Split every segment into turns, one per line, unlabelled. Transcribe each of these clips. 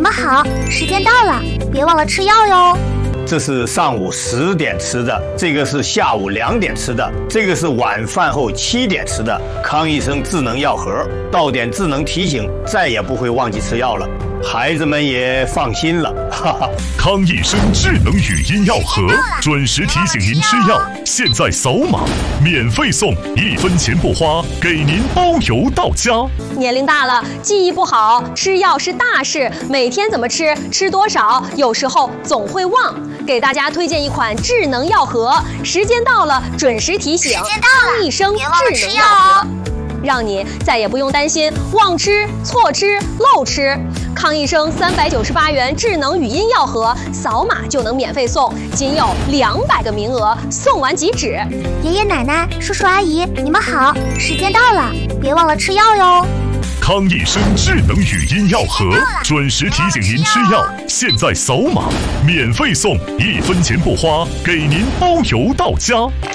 们好，时间到了，别忘了吃药哟。
这是上午10点吃的，这个是下午2点吃的，这个是晚饭后7点吃的。康医生智能药盒，到点智能提醒，再也不会忘记吃药了，孩子们也放心了。哈哈，
康医生智能语音药盒，准时提醒您吃药，现在扫码免费送，1分钱不花，给您包邮到家。
年龄大了，记忆不好，吃药是大事，每天怎么吃，吃多少，有时候总会忘。给大家推荐一款智能药盒，时间到了准时提醒，康医生智能药盒，让你再也不用担心忘吃、错吃、漏吃。康医生398元智能语音药盒，扫码就能免费送，仅有200个名额，送完即止。
爷爷奶奶、叔叔阿姨，你们好，时间到了，别忘了吃药哟。
康医生智能语音药盒，准时提醒您吃药，现在扫码免费送，1分钱不花，给您包邮到家。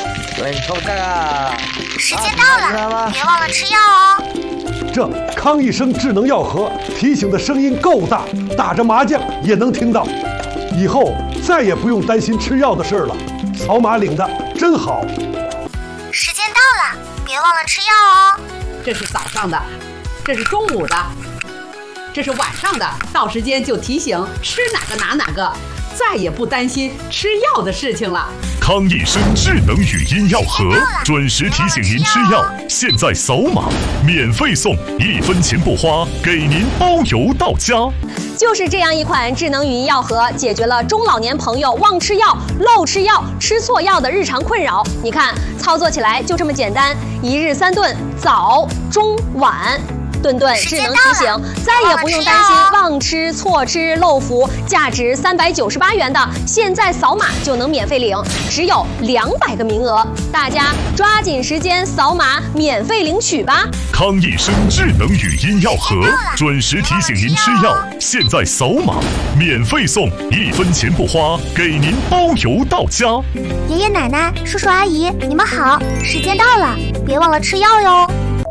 时间到了，别忘了吃药哦。
这康医生智能药盒提醒的声音够大，打着麻将也能听到。以后再也不用担心吃药的事了，扫码领的真好。
时间到了，别忘了吃药哦。
这是早上的，这是中午的，这是晚上的，到时间就提醒吃哪个拿哪个，再也不担心吃药的事情了。
康医生智能语音药盒，准时提醒您吃药，现在扫码免费送，1分钱不花，给您包邮到家。
就是这样一款智能语音药盒，解决了中老年朋友忘吃药、漏吃药、吃错药的日常困扰。你看，操作起来就这么简单，1日3顿，早、中、晚。顿顿智能提醒，再也不用担心忘吃、错吃、漏服。价值398元的，现在扫码就能免费领，只有200个名额，大家抓紧时间扫码免费领取吧。
康医生智能语音药盒，准时提醒您吃药，现在扫码免费送，1分钱不花，给您包邮到家。
爷爷奶奶、叔叔阿姨，你们好，时间到了，别忘了吃药哟。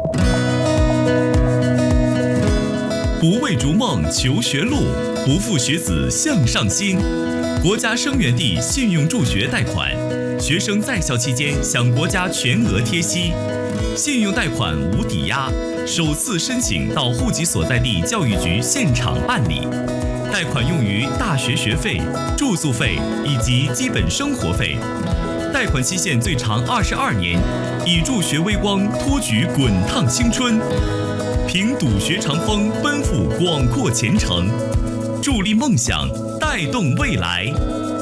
不为逐梦求学路，不负学子向上心。国家生源地信用助学贷款，学生在校期间享国家全额贴息，信用贷款无抵押，首次申请到户籍所在地教育局现场办理。贷款用于大学学费、住宿费以及基本生活费。贷款期限最长22年，以助学微光托举滚烫青春。凭笃学长风，奔赴广阔前程，助力梦想，带动未来。